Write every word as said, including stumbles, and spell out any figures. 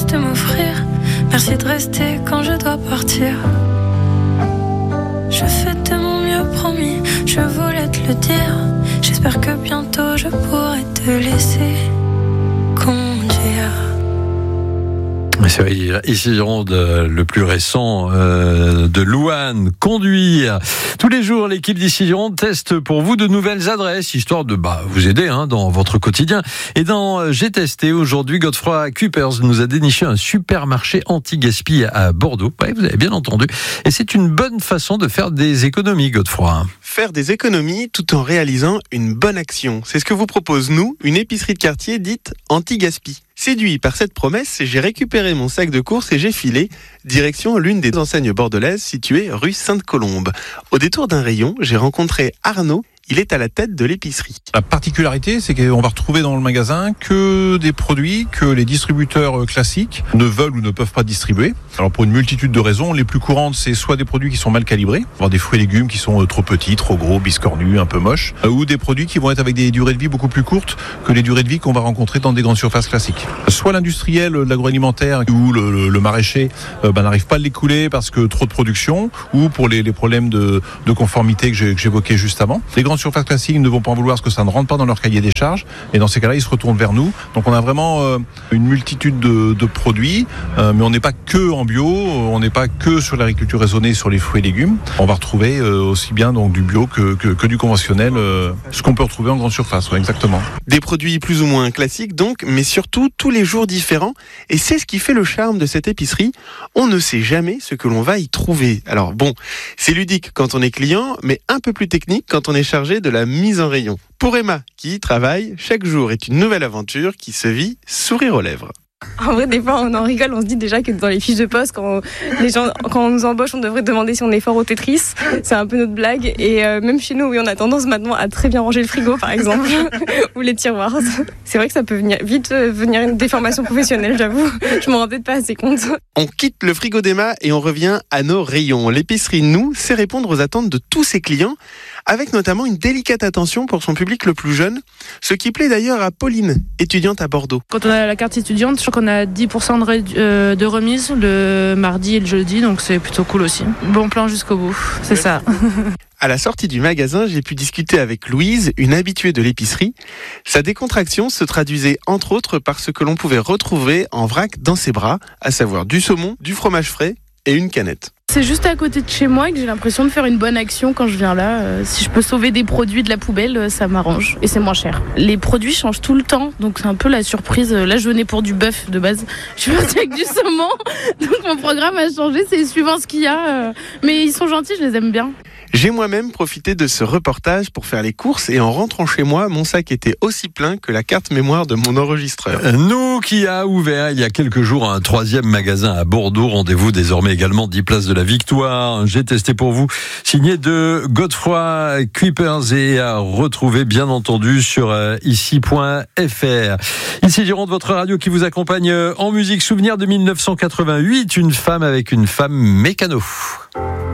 juste m'offrir. Merci de rester quand je dois partir. Je fais de mon mieux, promis, je voulais te le dire. J'espère que bientôt je pourrai te laisser conduire. C'est vrai, ici Gironde, le plus récent euh, de Louane, Conduire. Tous les jours, l'équipe d'ici Gironde teste pour vous de nouvelles adresses, histoire de bah, vous aider hein, dans votre quotidien. Et dans J'ai testé, aujourd'hui, Godefroy Kuipers nous a déniché un supermarché anti-gaspi à Bordeaux. Ouais, vous avez bien entendu. Et c'est une bonne façon de faire des économies, Godefroy. Faire des économies tout en réalisant une bonne action. C'est ce que vous propose, nous, une épicerie de quartier dite anti-gaspi. Séduit par cette promesse, j'ai récupéré mon sac de courses et j'ai filé direction l'une des enseignes bordelaises située rue Sainte-Colombe. Au détour d'un rayon, j'ai rencontré Arnaud. Il est à la tête de l'épicerie. La particularité, c'est qu'on va retrouver dans le magasin que des produits que les distributeurs classiques ne veulent ou ne peuvent pas distribuer. Alors pour une multitude de raisons, les plus courantes, c'est soit des produits qui sont mal calibrés, voire des fruits et légumes qui sont trop petits, trop gros, biscornus, un peu moches, ou des produits qui vont être avec des durées de vie beaucoup plus courtes que les durées de vie qu'on va rencontrer dans des grandes surfaces classiques. Soit l'industriel, l'agroalimentaire ou le, le, le maraîcher euh, bah, n'arrive pas à l'écouler parce que trop de production, ou pour les, les problèmes de, de conformité que, j'ai, que j'évoquais juste avant. Les grandes surfaces classiques ne vont pas en vouloir parce que ça ne rentre pas dans leur cahier des charges, et dans ces cas-là ils se retournent vers nous. Donc on a vraiment euh, une multitude de, de produits, euh, mais on n'est pas que en bio, on n'est pas que sur l'agriculture raisonnée, sur les fruits et légumes. On va retrouver euh, aussi bien donc du bio que, que, que du conventionnel, euh, ce qu'on peut retrouver en grande surface, ouais, exactement. Des produits plus ou moins classiques donc, mais surtout tous les jours différents, et c'est ce qui fait le charme de cette épicerie. On ne sait jamais ce que l'on va y trouver. Alors bon, c'est ludique quand on est client, mais un peu plus technique quand on est chargé de la mise en rayon. Pour Emma, qui y travaille, chaque jour est une nouvelle aventure qui se vit sourire aux lèvres. En vrai, des fois, on en rigole, on se dit déjà que dans les fiches de poste, quand, les gens, quand on nous embauche, on devrait demander si on est fort au Tetris. C'est un peu notre blague. Et euh, même chez nous, oui, on a tendance maintenant à très bien ranger le frigo, par exemple, ou les tiroirs. C'est vrai que ça peut venir, vite euh, venir une déformation professionnelle, j'avoue. Je m'en rends peut-être pas assez compte. On quitte le frigo d'Emma et on revient à nos rayons. L'épicerie, nous, sait répondre aux attentes de tous ses clients, avec notamment une délicate attention pour son public le plus jeune, ce qui plaît d'ailleurs à Pauline, étudiante à Bordeaux. Quand on a la carte étudiante, je crois qu'on a dix pour cent de, ré- euh, de remise le mardi et le jeudi, donc c'est plutôt cool aussi. Bon plan jusqu'au bout, c'est ça. À la sortie du magasin, j'ai pu discuter avec Louise, une habituée de l'épicerie. Sa décontraction se traduisait entre autres par ce que l'on pouvait retrouver en vrac dans ses bras, à savoir du saumon, du fromage frais et une canette. C'est juste à côté de chez moi que j'ai l'impression de faire une bonne action quand je viens là. Euh, si je peux sauver des produits de la poubelle, euh, ça m'arrange. Et c'est moins cher. Les produits changent tout le temps, donc c'est un peu la surprise. Là, je venais pour du bœuf de base. Je suis partie avec du saumon, donc mon programme a changé. C'est suivant ce qu'il y a. Euh, mais ils sont gentils, je les aime bien. J'ai moi-même profité de ce reportage pour faire les courses et en rentrant chez moi, mon sac était aussi plein que la carte mémoire de mon enregistreur. Nous qui a ouvert il y a quelques jours un troisième magasin à Bordeaux. Rendez-vous désormais également dix place de la Victoire. J'ai testé pour vous, signé de Godefroy Kuipers et à retrouver bien entendu sur ici point f r. Ici Gironde, votre radio qui vous accompagne en musique. Souvenir de mille neuf cent quatre-vingt-huit, une femme avec une femme mécano.